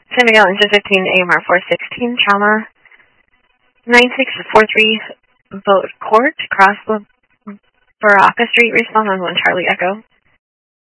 San Miguel engine 15, AMR 416, trauma 9643, boat court, cross Baraka Street, respond on 1 Charlie Echo.